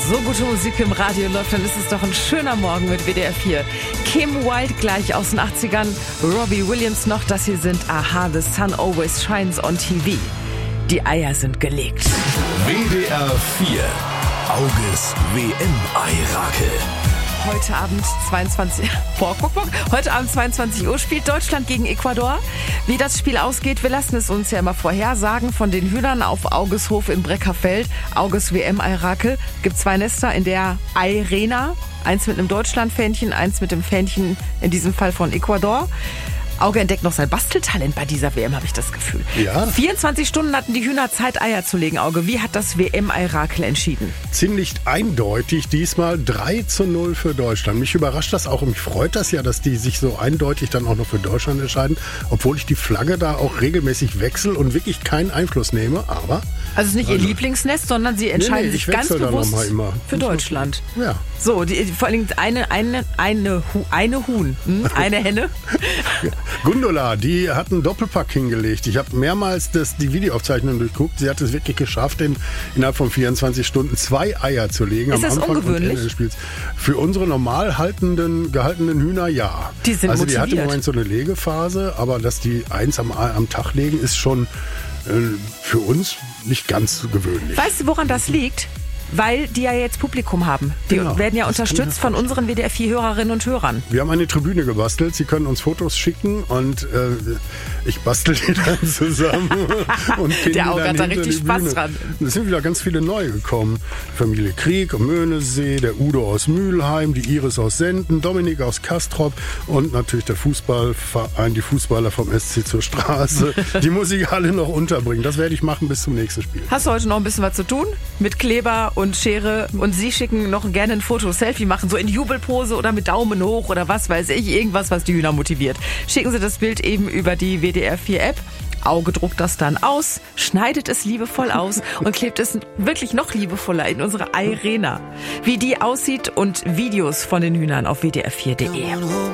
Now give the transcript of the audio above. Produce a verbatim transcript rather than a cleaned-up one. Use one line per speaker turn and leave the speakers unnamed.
so gute Musik im Radio läuft, dann ist es doch ein schöner Morgen mit W D R vier. Kim Wilde gleich aus den achtzigern, Robbie Williams noch, das hier sind Aha, The Sun Always Shines on T V. Die Eier sind gelegt.
W D R vier, Auges W M-Ei-Rakel.
Heute Abend zweiundzwanzig Bock, bock, bock. Heute Abend zweiundzwanzig Uhr spielt Deutschland gegen Ecuador. Wie das Spiel ausgeht, wir lassen es uns ja immer vorhersagen. Von den Hühnern auf Auges Hof in Breckerfeld, Auges W M-Ei-Rakel, gibt zwei Nester in der Eirena. Eins mit einem Deutschland-Fähnchen, eins mit dem Fähnchen, in diesem Fall von Ecuador. Auge entdeckt noch sein Basteltalent bei dieser W M, habe ich das Gefühl.
Ja.
vierundzwanzig Stunden hatten die Hühner Zeit, Eier zu legen. Auge, wie hat das W M-Ei-Rakel entschieden?
Ziemlich eindeutig, diesmal drei zu null für Deutschland. Mich überrascht das auch und mich freut das ja, dass die sich so eindeutig dann auch noch für Deutschland entscheiden, obwohl ich die Flagge da auch regelmäßig wechsle und wirklich keinen Einfluss nehme, aber...
Also es ist nicht
also,
ihr Lieblingsnest, sondern sie entscheiden
nee, nee,
sich ganz bewusst
immer.
für Deutschland.
Ja.
So, die, vor allem eine, eine, eine, eine Huhn, hm? eine Henne.
Gundula, die hat einen Doppelpack hingelegt. Ich habe mehrmals das, die Videoaufzeichnung durchguckt. Sie hat es wirklich geschafft, in, innerhalb von vierundzwanzig Stunden zwei Eier zu legen.
Ist
am
das
Anfang
ungewöhnlich?
Und Ende des Spiels. Für unsere normal haltenden, gehaltenen Hühner, ja.
Die sind
also
motiviert.
die hat im Moment so eine Legephase, aber dass die eins am, am Tag legen, ist schon äh, für uns nicht ganz so gewöhnlich.
Weißt du, woran das liegt? Weil die ja jetzt Publikum haben. Die
Genau,
werden ja
das kann
unterstützt
ich
von
mir
unseren W D R vier-Hörerinnen und Hörern.
Wir haben eine Tribüne gebastelt. Sie können uns Fotos schicken und äh, ich bastel die dann zusammen. und
Der
die
Auge
dann
hat da
hinter
richtig
die
Spaß
Bühne.
dran.
Es sind wieder ganz viele neue gekommen. Familie Krieg, Möhnesee, der Udo aus Mülheim, die Iris aus Senden, Dominik aus Castrop und natürlich der Fußballverein, die Fußballer vom S C zur Straße. Die muss ich alle noch unterbringen. Das werde ich machen bis zum nächsten Spiel.
Hast du heute noch ein bisschen was zu tun? Mit Kleber und Schere und Sie schicken noch gerne ein Foto, Selfie machen, so in Jubelpose oder mit Daumen hoch oder was weiß ich, irgendwas, was die Hühner motiviert. Schicken Sie das Bild eben über die W D R vier App. Auge druckt das dann aus, schneidet es liebevoll aus und klebt es wirklich noch liebevoller in unsere Eirena. Wie die aussieht und Videos von den Hühnern auf W D R vier punkt de.